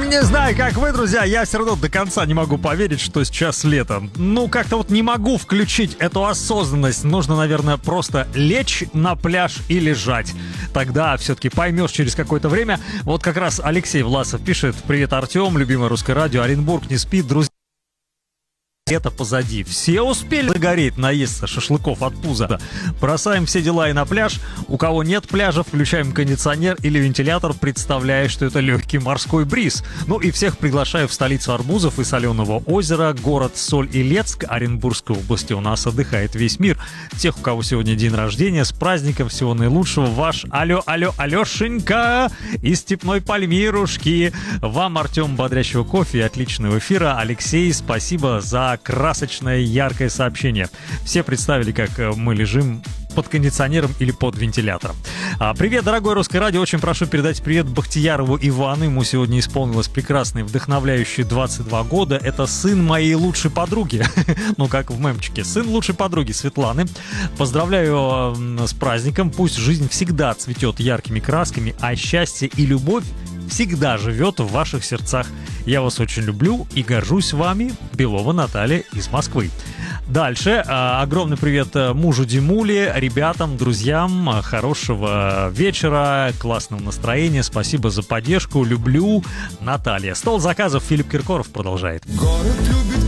Не знаю, как вы, друзья, я все равно до конца не могу поверить, что сейчас лето. Ну, как-то вот не могу включить эту осознанность. Нужно, наверное, просто лечь на пляж и лежать. Тогда все-таки поймешь через какое-то время. Вот как раз Алексей Власов пишет: «Привет, Артем, любимое русское радио, Оренбург не спит, друзья». Это позади. Все успели загореть, наесться шашлыков от пуза. Бросаем все дела и на пляж. У кого нет пляжа, включаем кондиционер или вентилятор, представляя, что это легкий морской бриз. Ну и всех приглашаю в столицу арбузов и соленого озера, город Соль-Илецк, Оренбургской области. У нас отдыхает весь мир. Тех, у кого сегодня день рождения, с праздником, всего наилучшего. Ваш Алешенька из Степной Пальмирушки. Вам, Артем, бодрящего кофе и отличного эфира. Алексей, спасибо за красочное, яркое сообщение. Все представили, как мы лежим под кондиционером или под вентилятором. Привет, дорогое русское радио. Очень прошу передать привет Бахтиярову Ивану. Ему сегодня исполнилось прекрасные, вдохновляющие 22 года. Это сын моей лучшей подруги. Ну, как в мемчике. Сын лучшей подруги Светланы. Поздравляю с праздником. Пусть жизнь всегда цветет яркими красками, а счастье и любовь всегда живет в ваших сердцах. Я вас очень люблю и горжусь вами. Белова Наталья из Москвы. Дальше. Огромный привет мужу Димуле, ребятам, друзьям. Хорошего вечера, классного настроения. Спасибо за поддержку. Люблю, Наталья. Стол заказов Филипп Киркоров продолжает. Город любит